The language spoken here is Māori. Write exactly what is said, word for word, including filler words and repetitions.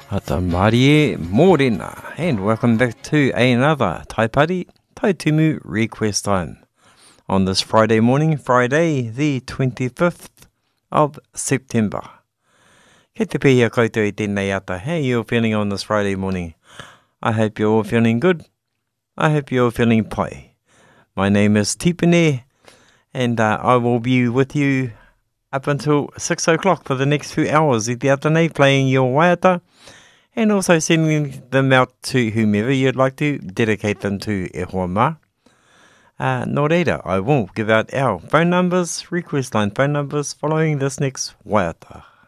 Ata Marie Morena, and welcome back to another Tai Pari Tai Tumu request time on this Friday morning, Friday the twenty-fifth of September. Kei te pihia koutou I tēnei ata. How are you feeling on this Friday morning? I hope you're all feeling good. I hope you're all feeling pai. My name is Tipene, and uh, I will be with you up until six o'clock for the next few hours I te atanei, playing your waiata, and also sending them out to whomever you'd like to dedicate them to e hoa mā. Uh, nō reira, I will give out our phone numbers, request line phone numbers, following this next waiata.